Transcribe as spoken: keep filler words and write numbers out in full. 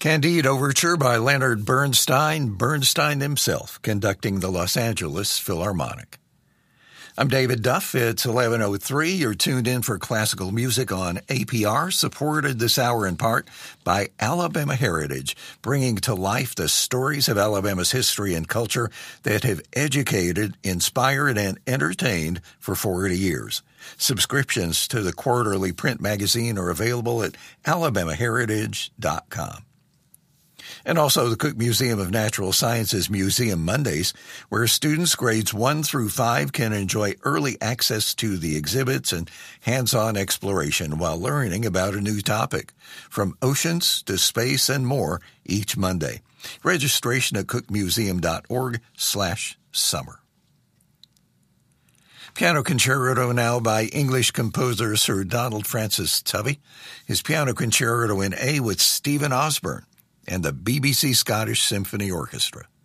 Candide Overture by Leonard Bernstein, Bernstein himself, conducting the Los Angeles Philharmonic. I'm David Duff. It's eleven oh three. You're tuned in for classical music on A P R, supported this hour in part by Alabama Heritage, bringing to life the stories of Alabama's history and culture that have educated, inspired, and entertained for forty years. Subscriptions to the quarterly print magazine are available at alabama heritage dot com. And also the Cook Museum of Natural Sciences Museum Mondays, where students grades one through five can enjoy early access to the exhibits and hands-on exploration while learning about a new topic, from oceans to space and more each Monday. Registration at cookmuseum.org slash summer. Piano Concerto now by English composer Sir Donald Francis Tovey. His Piano Concerto in A with Stephen Osborne and the B B C Scottish Symphony Orchestra.